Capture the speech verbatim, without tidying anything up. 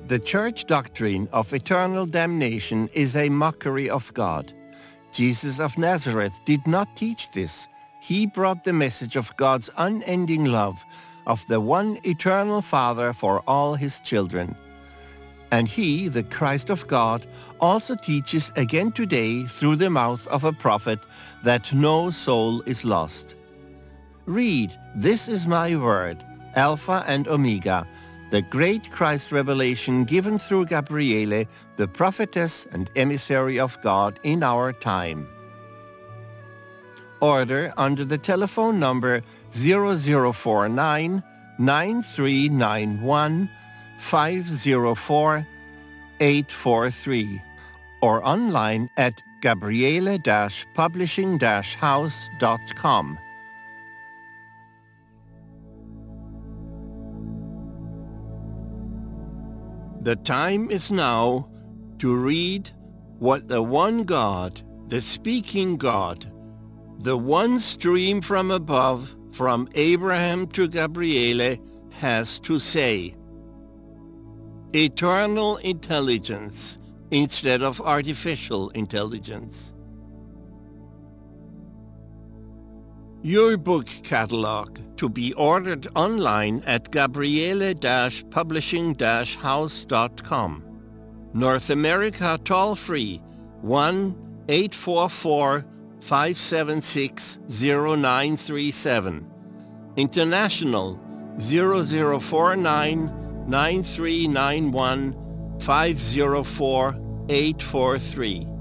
The church doctrine of eternal damnation is a mockery of God. Jesus of Nazareth did not teach this. He brought the message of God's unending love, of the one eternal Father for all his children. And he, the Christ of God, also teaches again today through the mouth of a prophet that no soul is lost. Read, "This is my word, Alpha and Omega," the great Christ revelation given through Gabriele, the prophetess and emissary of God in our time. Order under the telephone number zero zero four nine, nine three nine one, five zero four, eight four three or online at gabriele dash publishing dash house dot com. The time is now to read what the one God, the speaking God, the one stream from above, from Abraham to Gabriele, has to say. Eternal intelligence instead of artificial intelligence. Your book catalog to be ordered online at gabriele dash publishing dash house dot com. North America toll-free one eight four four, five seven six, zero nine three seven. International zero zero four nine, nine three nine one, five zero four, eight four three.